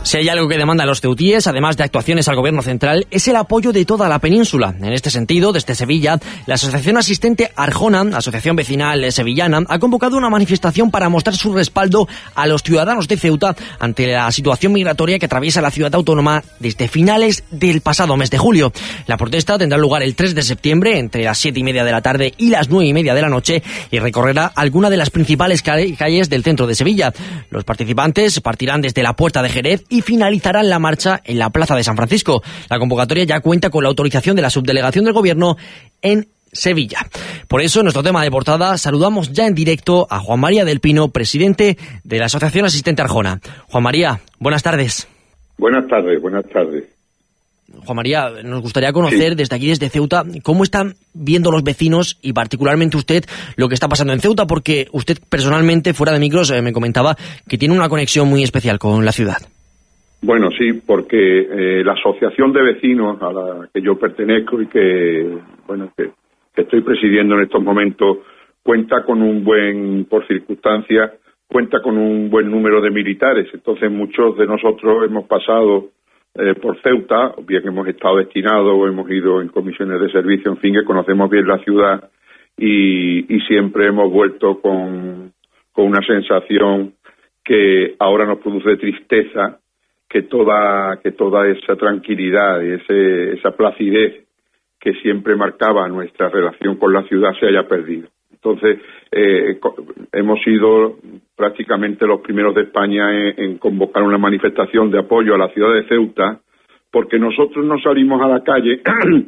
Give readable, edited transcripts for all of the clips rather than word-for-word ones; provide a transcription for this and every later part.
Si hay algo que demandan los ceutíes, además de actuaciones al gobierno central, es el apoyo de toda la península. En este sentido, desde Sevilla, la Asociación Asistente Arjona, Asociación Vecinal Sevillana, ha convocado una manifestación para mostrar su respaldo a los ciudadanos de Ceuta ante la situación migratoria que atraviesa la ciudad autónoma desde finales del pasado mes de julio. La protesta tendrá lugar el 3 de septiembre entre las 7:30 de la tarde y las 9:30 de la noche y recorrerá alguna de las principales calles del centro de Sevilla. Los participantes partirán desde la Puerta de Jerez y finalizarán la marcha en la Plaza de San Francisco. La convocatoria ya cuenta con la autorización de la subdelegación del Gobierno en Sevilla. Por eso, en nuestro tema de portada, saludamos ya en directo a Juan María del Pino, presidente de la Asociación Asistente Arjona. Juan María, buenas tardes. Buenas tardes, buenas tardes. Juan María, nos gustaría conocer desde aquí, desde Ceuta, cómo están viendo los vecinos y particularmente usted lo que está pasando en Ceuta, porque usted personalmente, fuera de micros, me comentaba que tiene una conexión muy especial con la ciudad. Bueno, sí, porque la asociación de vecinos a la que yo pertenezco y que estoy presidiendo en estos momentos cuenta con por circunstancias, cuenta con un buen número de militares. Entonces muchos de nosotros hemos pasado por Ceuta, bien hemos estado destinados o hemos ido en comisiones de servicio, en fin, que conocemos bien la ciudad y siempre hemos vuelto con una sensación que ahora nos produce tristeza que toda esa tranquilidad y esa placidez que siempre marcaba nuestra relación con la ciudad se haya perdido. Entonces, hemos sido prácticamente los primeros de España en convocar una manifestación de apoyo a la ciudad de Ceuta, porque nosotros no salimos a la calle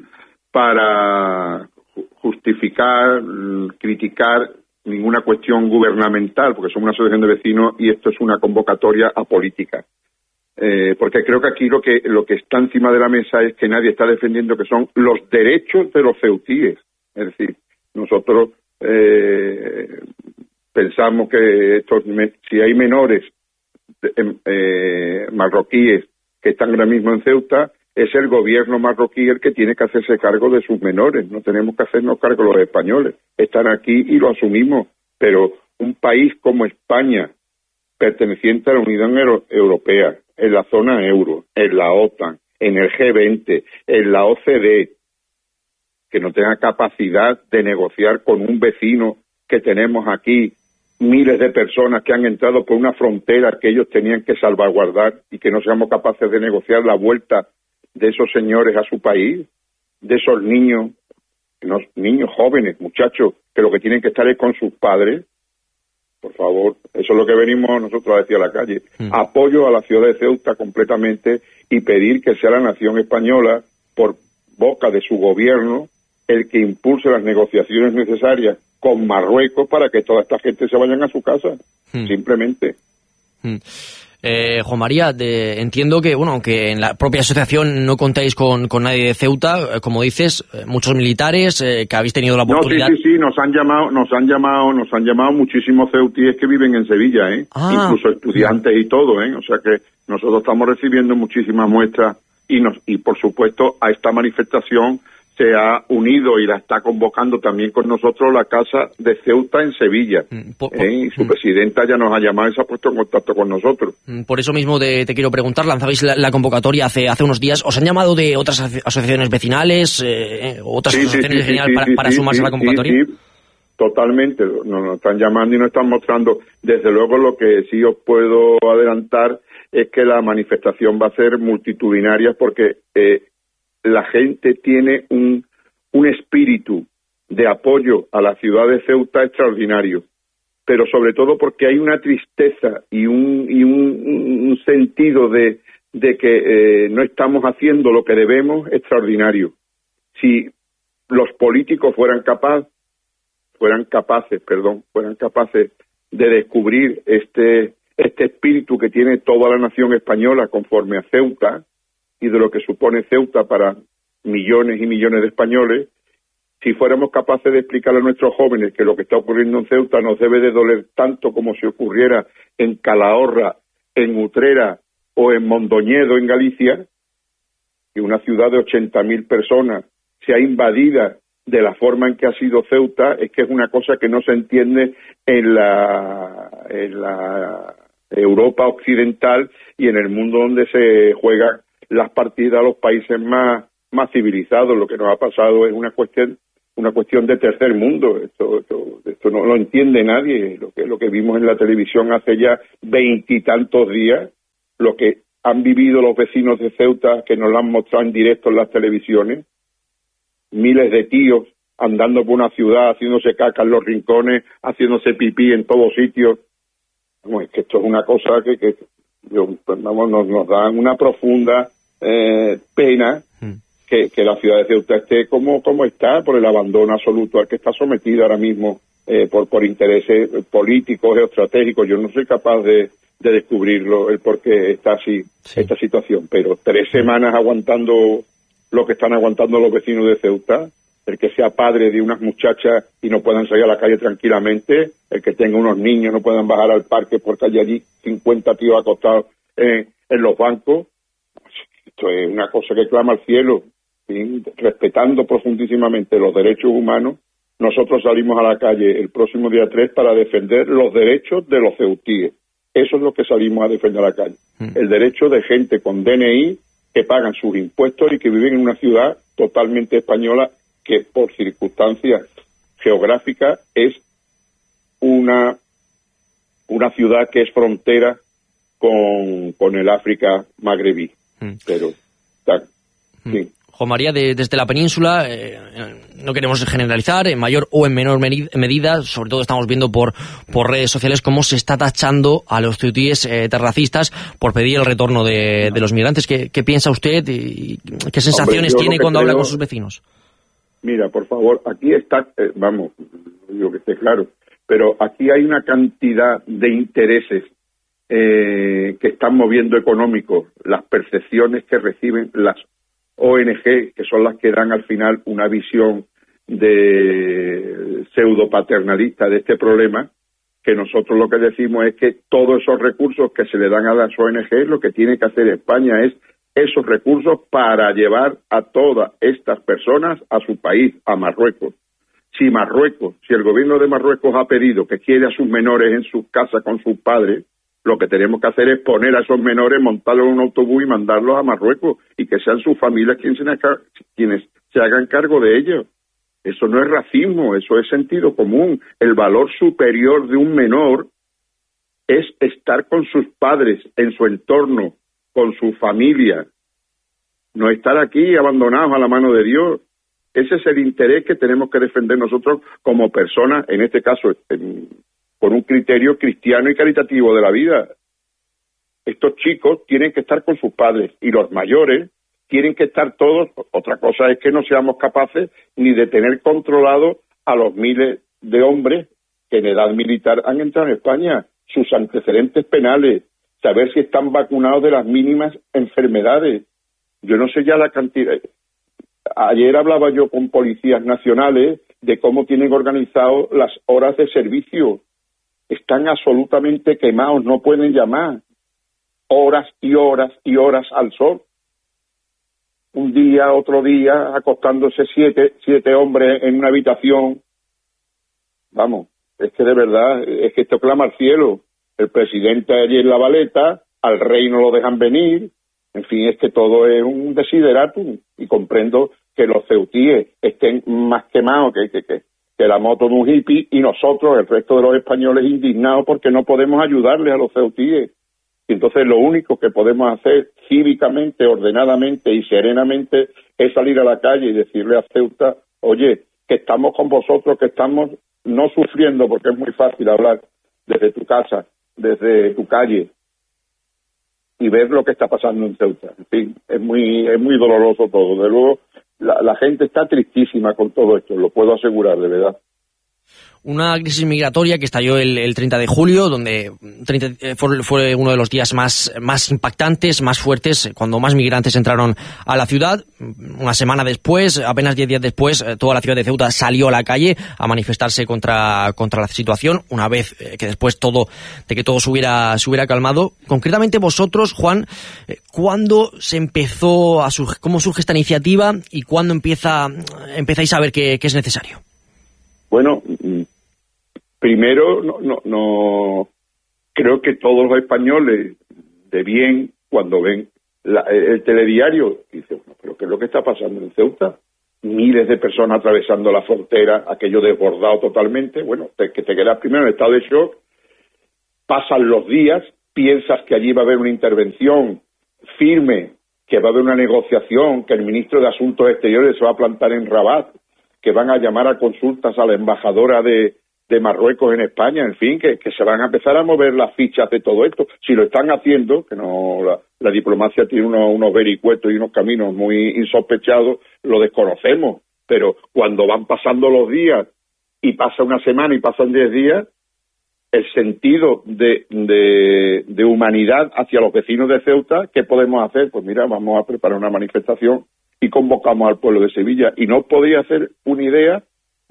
para justificar, criticar ninguna cuestión gubernamental, porque somos una asociación de vecinos y esto es una convocatoria apolítica. Porque creo que aquí lo que está encima de la mesa es que nadie está defendiendo que son los derechos de los ceutíes. Es decir, nosotros pensamos que si hay menores marroquíes que están ahora mismo en Ceuta, es el gobierno marroquí el que tiene que hacerse cargo de sus menores. No tenemos que hacernos cargo los españoles. Están aquí y lo asumimos. Pero un país como España, perteneciente a la Unión Europea, en la zona euro, en la OTAN, en el G20, en la OCDE, que no tenga capacidad de negociar con un vecino que tenemos aquí, miles de personas que han entrado por una frontera que ellos tenían que salvaguardar y que no seamos capaces de negociar la vuelta de esos señores a su país, de esos niños jóvenes, muchachos, que lo que tienen que estar es con sus padres. Por favor, eso es lo que venimos nosotros a decir a la calle. Apoyo a la ciudad de Ceuta completamente y pedir que sea la nación española, por boca de su gobierno, el que impulse las negociaciones necesarias con Marruecos para que toda esta gente se vayan a su casa, simplemente. Juan María, entiendo que, aunque en la propia asociación no contáis con nadie de Ceuta, como dices, muchos militares que habéis tenido la oportunidad... No, sí, nos han llamado muchísimos ceutíes que viven en Sevilla, incluso estudiantes y todo, o sea que nosotros estamos recibiendo muchísimas muestras y por supuesto a esta manifestación se ha unido y la está convocando también con nosotros la Casa de Ceuta en Sevilla. Y su presidenta ya nos ha llamado y se ha puesto en contacto con nosotros. Por eso mismo te quiero preguntar, lanzabais la convocatoria hace unos días. ¿Os han llamado de otras asociaciones vecinales, otras asociaciones vecinales para sumarse a la convocatoria? Sí, totalmente. Nos están llamando y nos están mostrando. Desde luego lo que sí os puedo adelantar es que la manifestación va a ser multitudinaria porque... la gente tiene un espíritu de apoyo a la ciudad de Ceuta extraordinario, pero sobre todo porque hay una tristeza y un sentido de que no estamos haciendo lo que debemos extraordinario. Si los políticos fueran capaces de descubrir este espíritu que tiene toda la nación española conforme a Ceuta, y de lo que supone Ceuta para millones y millones de españoles, si fuéramos capaces de explicarle a nuestros jóvenes que lo que está ocurriendo en Ceuta nos debe de doler tanto como si ocurriera en Calahorra, en Utrera o en Mondoñedo, en Galicia, que una ciudad de 80.000 personas sea invadida de la forma en que ha sido Ceuta, es que es una cosa que no se entiende en la Europa occidental y en el mundo donde se juegan las partidas a los países más civilizados. Lo que nos ha pasado es una cuestión de tercer mundo. Esto no lo entiende nadie. Lo que vimos en la televisión hace ya 20 y tantos días, lo que han vivido los vecinos de Ceuta, que nos lo han mostrado en directo en las televisiones, miles de tíos andando por una ciudad, haciéndose caca en los rincones, haciéndose pipí en todos sitios. Vamos, es que esto es una cosa que nos da una profunda pena que la ciudad de Ceuta esté como está, por el abandono absoluto al que está sometida ahora mismo por intereses políticos, geoestratégicos. Yo no soy capaz de descubrirlo, el por qué está así esta situación, pero 3 semanas aguantando lo que están aguantando los vecinos de Ceuta, el que sea padre de unas muchachas y no puedan salir a la calle tranquilamente, el que tenga unos niños no puedan bajar al parque porque hay allí 50 tíos acostados en los bancos. Esto es una cosa que clama al cielo, ¿sí? Respetando profundísimamente los derechos humanos. Nosotros salimos a la calle el próximo día 3 para defender los derechos de los ceutíes. Eso es lo que salimos a defender a la calle. El derecho de gente con DNI que pagan sus impuestos y que viven en una ciudad totalmente española que por circunstancias geográficas es una ciudad que es frontera con el África magrebí. Pero sí. Juan María, desde la península, no queremos generalizar, en mayor o en menor medida, sobre todo estamos viendo por redes sociales cómo se está tachando a los ceutíes terracistas por pedir el retorno de los migrantes. ¿Qué piensa usted y qué sensaciones tiene cuando habla con sus vecinos? Mira, por favor, aquí está, vamos, digo que esté claro, pero aquí hay una cantidad de intereses que están moviendo económicos, las percepciones que reciben las ONG, que son las que dan al final una visión de pseudo-paternalista de este problema, que nosotros lo que decimos es que todos esos recursos que se le dan a las ONG, lo que tiene que hacer España es esos recursos para llevar a todas estas personas a su país, a Marruecos. Si el gobierno de Marruecos ha pedido que quiere a sus menores en su casa con sus padres, lo que tenemos que hacer es poner a esos menores, montarlos en un autobús y mandarlos a Marruecos y que sean sus familias quienes se hagan cargo de ellos. Eso no es racismo, eso es sentido común. El valor superior de un menor es estar con sus padres, en su entorno, con su familia, no estar aquí abandonados a la mano de Dios. Ese es el interés que tenemos que defender nosotros como personas, en este caso, con un criterio cristiano y caritativo de la vida. Estos chicos tienen que estar con sus padres y los mayores tienen que estar todos. Otra cosa es que no seamos capaces ni de tener controlado a los miles de hombres que en edad militar han entrado en España, sus antecedentes penales, saber si están vacunados de las mínimas enfermedades. Yo no sé ya la cantidad. Ayer hablaba yo con policías nacionales de cómo tienen organizado las horas de servicio. Están absolutamente quemados, no pueden llamar. Horas y horas y horas al sol. Un día, otro día, acostándose siete hombres en una habitación. Vamos, es que de verdad, es que esto clama al cielo. El presidente allí en La Valeta, al rey no lo dejan venir. En fin, es que todo es un desideratum. Y comprendo que los ceutíes estén más quemados que la moto de un hippie y nosotros, el resto de los españoles, indignados porque no podemos ayudarles a los ceutíes. Y entonces lo único que podemos hacer cívicamente, ordenadamente y serenamente es salir a la calle y decirle a Ceuta, oye, que estamos con vosotros, que estamos no sufriendo, porque es muy fácil hablar desde tu casa, desde tu calle, y ver lo que está pasando en Ceuta. En fin, es muy doloroso todo. De luego, la gente está tristísima con todo esto, lo puedo asegurar, de verdad. Una crisis migratoria que estalló el 30 de julio, donde fue uno de los días más impactantes, más fuertes, cuando más migrantes entraron a la ciudad. Una semana después, apenas 10 días después, toda la ciudad de Ceuta salió a la calle a manifestarse contra la situación, una vez que después de que todo se hubiera calmado. Concretamente vosotros, Juan, ¿cuándo se empezó cómo surge esta iniciativa y cuándo empezáis a ver que es necesario? Bueno, primero creo que todos los españoles de bien, cuando ven el telediario, dicen, bueno, pero ¿qué es lo que está pasando en Ceuta? Miles de personas atravesando la frontera, aquello desbordado totalmente. Bueno, que te quedas primero en estado de shock, pasan los días, piensas que allí va a haber una intervención firme, que va a haber una negociación, que el ministro de Asuntos Exteriores se va a plantar en Rabat, que van a llamar a consultas a la embajadora de Marruecos en España, en fin, que se van a empezar a mover las fichas de todo esto. Si lo están haciendo, que no la diplomacia tiene unos vericuetos y unos caminos muy insospechados, lo desconocemos, pero cuando van pasando los días y pasa una semana y pasan 10 días, el sentido de humanidad hacia los vecinos de Ceuta, ¿qué podemos hacer? Pues mira, vamos a preparar una manifestación y convocamos al pueblo de Sevilla. Y no os podía hacer una idea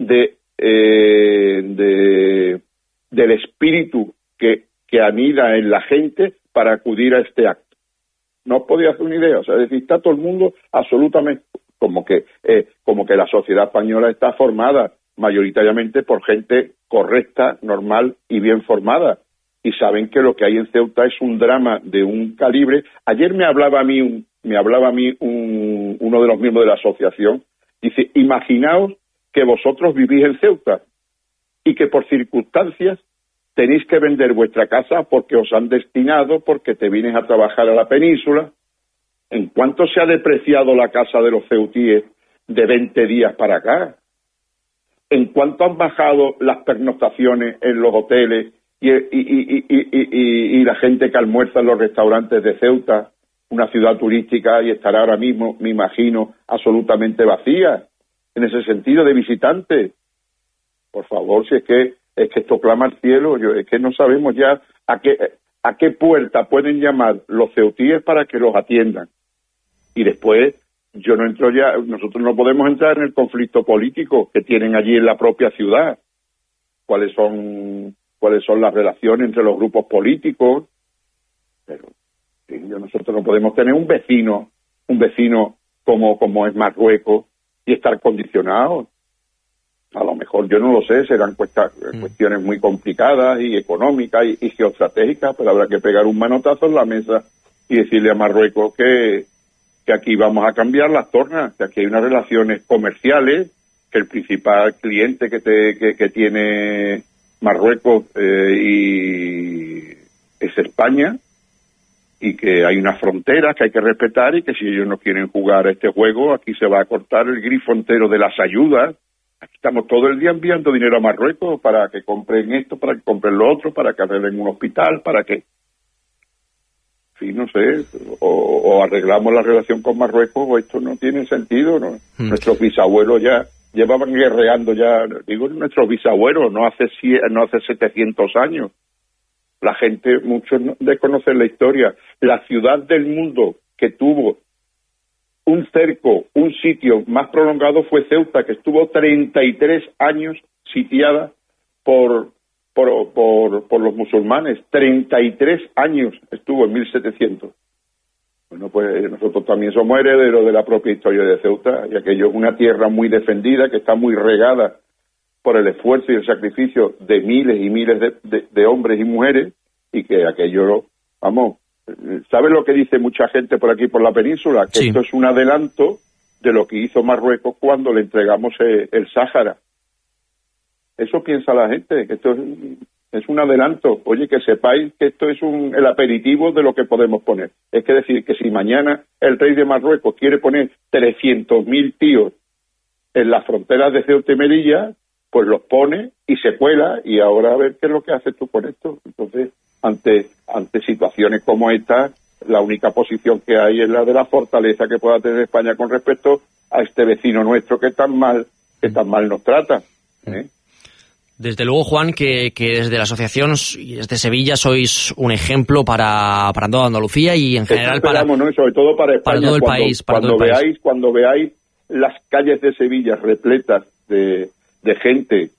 del espíritu que anida en la gente para acudir a este acto. No os podía hacer una idea. O sea, es decir, está todo el mundo absolutamente como que la sociedad española está formada mayoritariamente por gente correcta, normal y bien formada, y saben que lo que hay en Ceuta es un drama de un calibre. Ayer me hablaba a mí uno de los miembros de la asociación, dice, imaginaos que vosotros vivís en Ceuta y que por circunstancias tenéis que vender vuestra casa porque os han destinado, porque te vienes a trabajar a la península. ¿En cuánto se ha depreciado la casa de los ceutíes de 20 días para acá? ¿En cuánto han bajado las pernoctaciones en los hoteles y la gente que almuerza en los restaurantes de Ceuta, una ciudad turística, y estará ahora mismo, me imagino, absolutamente vacía, en ese sentido, de visitantes? Por favor, si es que esto clama al cielo, es que no sabemos ya a qué puerta pueden llamar los ceutíes para que los atiendan. Y después, nosotros no podemos entrar en el conflicto político que tienen allí en la propia ciudad. ¿Cuáles son las relaciones entre los grupos políticos? Pero nosotros no podemos tener un vecino como es Marruecos y estar condicionados. A lo mejor, yo no lo sé, serán cuestiones muy complicadas y económicas y geoestratégicas, pero habrá que pegar un manotazo en la mesa y decirle a Marruecos que aquí vamos a cambiar las tornas, que aquí hay unas relaciones comerciales, que el principal cliente que tiene Marruecos es España, y que hay unas fronteras que hay que respetar, y que si ellos no quieren jugar a este juego, aquí se va a cortar el grifo entero de las ayudas. Aquí estamos todo el día enviando dinero a Marruecos para que compren esto, para que compren lo otro, para que arreglen un hospital, para que... Sí, no sé, o arreglamos la relación con Marruecos o esto no tiene sentido, ¿no? Nuestros bisabuelos ya llevaban guerreando nuestros bisabuelos, no hace 700 años. La gente, muchos desconocen la historia. La ciudad del mundo que tuvo un cerco, un sitio más prolongado fue Ceuta, que estuvo 33 años sitiada por los musulmanes. 33 años estuvo en 1700. Bueno, pues nosotros también somos herederos de la propia historia de Ceuta, y aquello es una tierra muy defendida, que está muy regada por el esfuerzo y el sacrificio de miles y miles de hombres y mujeres, y que aquello, vamos, ¿sabes lo que dice mucha gente por aquí, por la península? Que sí. Esto es un adelanto de lo que hizo Marruecos cuando le entregamos el Sáhara. Eso piensa la gente, que esto es un adelanto. Oye, que sepáis que esto es el aperitivo de lo que podemos poner. Es que decir que si mañana el rey de Marruecos quiere poner 300.000 tíos en las fronteras de Ceuta y Melilla, pues los pone y se cuela, y ahora a ver qué es lo que haces tú con esto. Entonces, ante situaciones como esta, la única posición que hay es la de la fortaleza que pueda tener España con respecto a este vecino nuestro que tan mal nos trata, ¿eh? Desde luego, Juan, que desde la asociación y desde Sevilla sois un ejemplo para toda Andalucía y en general ¿no? Sobre todo para España, para todo el país. Cuando veáis las calles de Sevilla repletas de gente,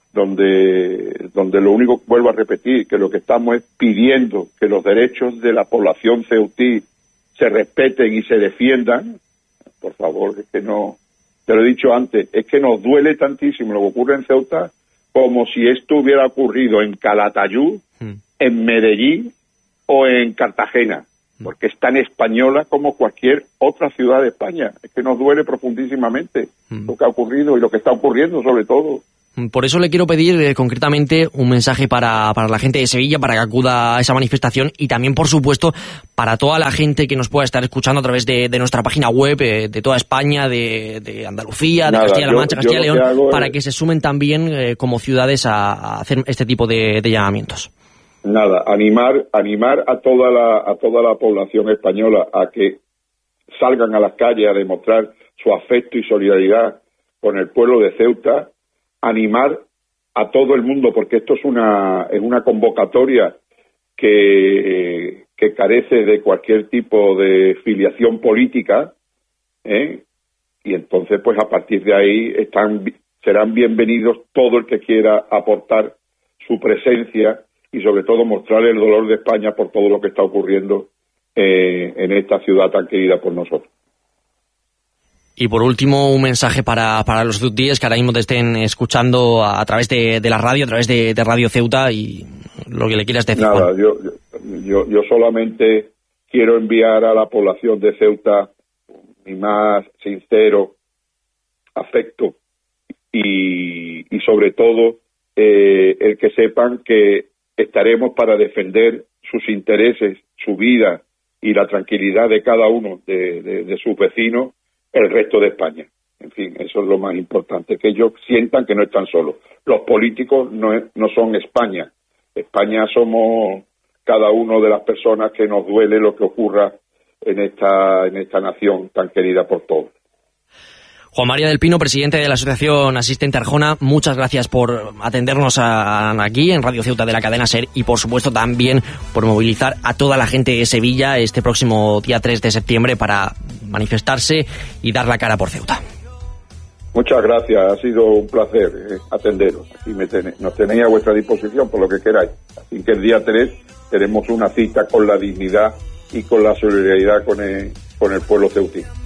donde lo único, vuelvo a repetir, que lo que estamos es pidiendo que los derechos de la población ceutí se respeten y se defiendan. Por favor, es que no, te lo he dicho antes, es que nos duele tantísimo lo que ocurre en Ceuta, como si esto hubiera ocurrido en Calatayud en Medellín o en Cartagena, porque es tan española como cualquier otra ciudad de España. Es que nos duele profundísimamente lo que ha ocurrido y lo que está ocurriendo, sobre todo. Por eso le quiero pedir concretamente un mensaje para la gente de Sevilla, para que acuda a esa manifestación, y también, por supuesto, para toda la gente que nos pueda estar escuchando a través de nuestra página web, de toda España, de Andalucía, de Castilla-La Mancha, Castilla y León, para que se sumen también como ciudades a hacer este tipo de llamamientos. Animar a toda la población española a que salgan a las calles a demostrar su afecto y solidaridad con el pueblo de Ceuta. Animar a todo el mundo, porque esto es una convocatoria que carece de cualquier tipo de filiación política, y entonces pues a partir de ahí serán bienvenidos todo el que quiera aportar su presencia y sobre todo mostrar el dolor de España por todo lo que está ocurriendo en esta ciudad tan querida por nosotros. Y por último, un mensaje para los ceutíes que ahora mismo te estén escuchando a través de la radio, a través de Radio Ceuta, y lo que le quieras decir. Nada, yo solamente quiero enviar a la población de Ceuta mi más sincero afecto y sobre todo el que sepan que estaremos para defender sus intereses, su vida y la tranquilidad de cada uno de sus vecinos, el resto de España. En fin, eso es lo más importante, que ellos sientan que no están solos. Los políticos no son España. España somos cada uno de las personas que nos duele lo que ocurra en esta nación tan querida por todos. Juan María del Pino, presidente de la Asociación Asistente Arjona, muchas gracias por atendernos aquí en Radio Ceuta de la cadena SER, y por supuesto también por movilizar a toda la gente de Sevilla este próximo día 3 de septiembre para manifestarse y dar la cara por Ceuta. Muchas gracias, ha sido un placer atenderos. Aquí nos tenéis a vuestra disposición por lo que queráis. Así que el día 3 tenemos una cita con la dignidad y con la solidaridad con el pueblo ceutí.